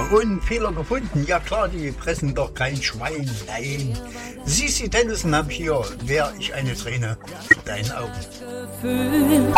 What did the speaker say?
und Fehler gefunden. Ja klar, die fressen doch kein Schwein. Nein. Sissi Tennyson hab ich hier. Wär ich eine Träne in deinen Augen.